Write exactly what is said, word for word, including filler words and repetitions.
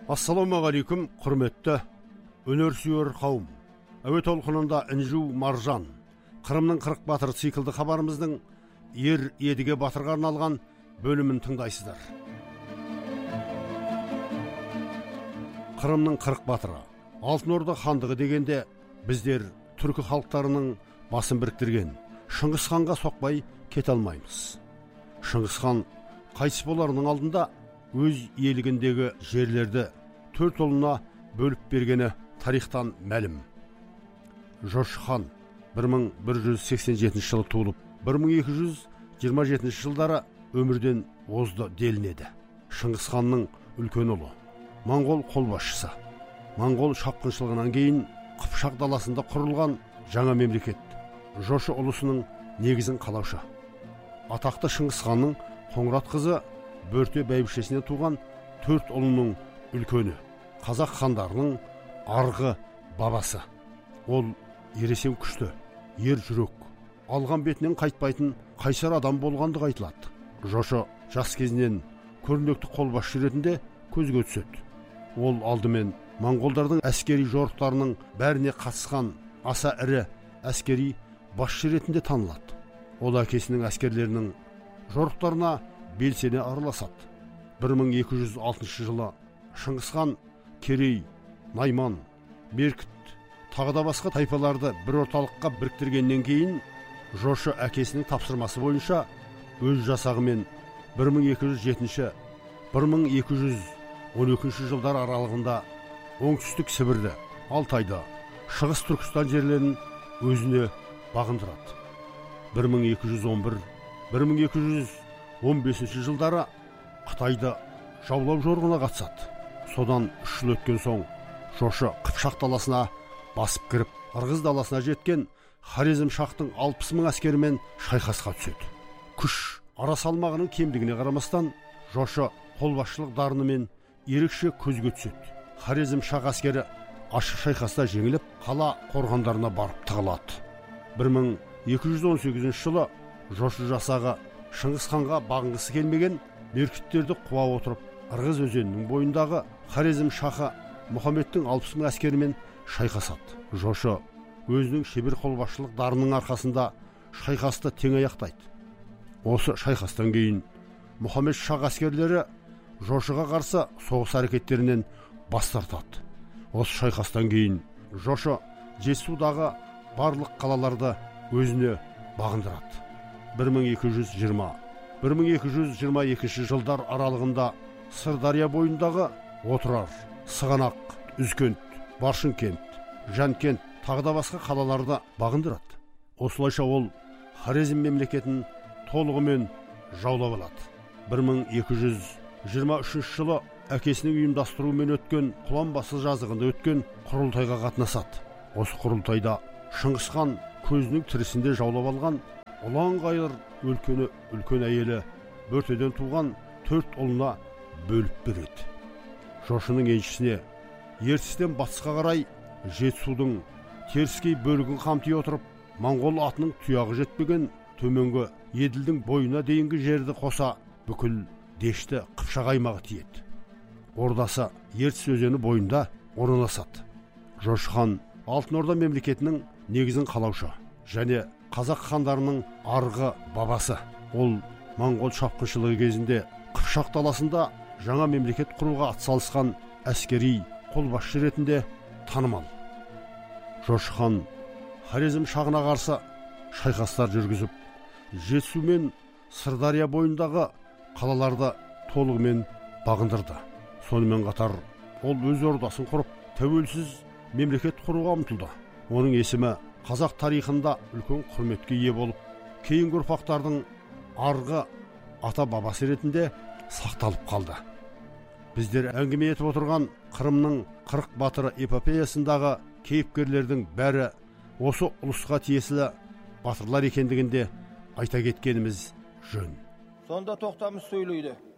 Ассалаумағалейкум, құрметті өнерсүйер қауым. Әуе толқынында Інжу Маржан, Қырымның қырық батыры циклді хабарымыздың ер едіге батырға арналған бөлімін тыңдайсыздар. Қырымның қырық батыры, Алтын Орда хандығы дегенде біздер түркі халықтарының басын біріктірген Шыңғыс ханға соқпай кете алмаймыз. Шыңғыс хан қайтыс боларының алдында өз иелігіндегі жерлерді төрт ұлына бөліп бергені тарихтан мәлім. Жошы хан бір мың бір жүз сексен жетінші жылы туылып, бір мың екі жүз жиырма жетінші жылдары өмірден озды делінеді. Шыңғыс ханның үлкен ұлы, моңғол қолбасшысы. Моңғол шапқыншылығынан кейін Қыпшақ даласында құрылған жаңа мемлекет Жошы ұлысының негізін қалаушы. Атақты Шыңғыс ханның Қоңырат қызы Бөрте бәйбішесінен туған төрт ұлының үлкені, қазақ хандарының арғы бабасы. Ол ересен күшті, ер жүрек, алған бетінен қайтпайтын қайсар адам болғандығы айтылады. Жошы жас кезінен көрнекті қолбасшы ретінде көзге түседі. Ол алдымен моңғолдардың әскери жорықтарының бәріне қатысқан аса ірі әскери басшы ретінде танылады. Ол әкесінің әскерлерінің жорықтарына белсене араласады. бір мың екі жүз алтыншы жылы Шыңғыс хан Керей, Найман, Меркіт, тағы да басқа тайпаларды бір орталыққа біріктіргеннен кейін Жошы әкесінің тапсырмасы бойынша өз жасағымен бір мың екі жүз жетінші - бір мың екі жүз он екінші жылдар аралығында оңтүстік Сібірді, Алтайды, Шығыс Түркістан жерлерін өзіне бағындырады. бір мың екі жүз он бір - бір мың екі жүз он бесінші жылдары Қытайды жаулау жорығына қатысады. Содан үш жыл өткен соң Жошы Қыпшақ даласына басып кіріп, Ырғыз даласына жеткен Хорезм шахтың алпыс мың әскерімен шайқасқа түседі. Күш ара салмағының кемдігіне қарамастан Жошы қолбасшылық дарынымен ерекше көзге түседі. Хорезм шах әскері ашық шайқаста жеңіліп, қала қорғандарына барып тығылады. бір мың екі жүз он сегізінші жылы Жошы жасағы Шыңғыс ханға бағынғысы келмеген меркіттерді қуа отырып, Ырғыз өзенінің бойындағы Хорезм шахы Мұхаммедтің алпыс мың әскерімен шайқасады. Жошы өзінің шебер қолбасшылық дарының арқасында шайқасты тең аяқтайды. Осы шайқастан кейін Мұхаммед шах әскерлері Жошыға қарсы соғыс әрекеттерінен бас тартады. Осы шайқастан кейін Жошы Жетісудағы барлық қалаларды өзіне бағындырады. бір мың екі жүз жиырма - бір мың екі жүз жиырма екінші жылдар аралығында Сырдария бойындағы Отырар, Сығанақ, Үзкент, Баршынкент, Жанкент, тағы да басқа қалаларды бағындырады. Осылайша ол Хорезм мемлекетін толығымен жаулап алады. бір мың екі жүз жиырма үшінші жылы әкесінің ұйымдастыруымен өткен Құланбасы жазығында өткен құрылтайға қатынасады. Осы құрылтайда Шыңғыс хан көзінің тірісінде жаулап алған ұлан ғайыр өлкені үлкен әйелі Бөртеден туған төрт ұлына бөліп береді. Жошының еншісіне ертістен батысқа қарай Жетісудың теріскей бөлігін қамти отырып, моңғол атының тұяғы жетпеген төменгі Еділдің бойына дейінгі жерді қоса бүкіл дешті Қыпшақ аймағы тиеді. Ордасы Ертіс өзені бойында орналасады. Жошы хан Алтын Орда мемлекетінің негізін қалаушы және қазақ хандарының арғы бабасы. Ол моңғол шапқыншылығы кезінде Қыпшақ даласында жаңа мемлекет құруға атсалысқан әскери қолбасшы ретінде танымал. Жошы хан Хорезм шағына қарсы шайқастар жүргізіп, Жетісу мен Сырдария бойындағы қалаларды толығымен бағындырды. Сонымен қатар ол өз ордасын құрып, тәуелсіз мемлекет құруға ұмтылды. Оның есімі қазақ тарихында үлкен құрметке ие болып, кейінгі ұрпақтардың арғы ата бабасы ретінде сақталып қалды. Біздер әңгіме етіп отырған Қырымның қырық батыры эпопеясындағы кейіпкерлердің бәрі осы ұлысқа тиесілі батырлар екендігінде айта кеткеніміз жөн. Сонда тоқтамыс сөйлейді.